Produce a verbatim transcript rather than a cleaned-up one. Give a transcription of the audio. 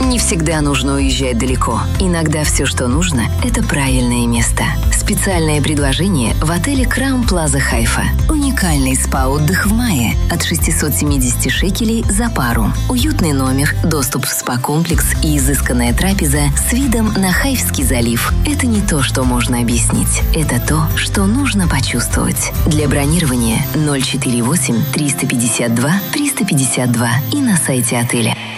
Не всегда нужно уезжать далеко. Иногда все, что нужно, это правильное место. Специальное предложение в отеле Краун Плаза Хайфа. Уникальный спа-отдых в мае от шестьсот семьдесят шекелей за пару. Уютный номер, доступ в спа-комплекс и изысканная трапеза с видом на Хайфский залив. Это не то, что можно объяснить. Это то, что нужно почувствовать. Для бронирования ноль четыре восемь триста пятьдесят два триста пятьдесят два и на сайте отеля.